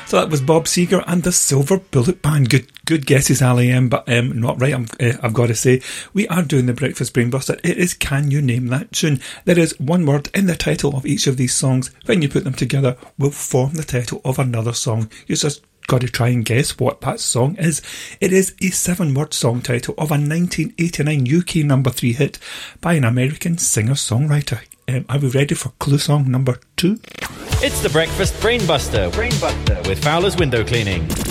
So that was Bob Seger and the Silver Bullet Band. Good guesses, Ali M, but not right. I've got to say, we are doing the Breakfast Brainbuster. It is Can You Name That Tune? There is one word in the title of each of these songs. When you put them together, will form the title of another song. You just got to try and guess what that song is. It is a 7-word song title of a 1989 UK number 3 hit by an American singer-songwriter. Are we ready for clue song number 2? It's the Breakfast Brainbuster with Fowler's Window Cleaning.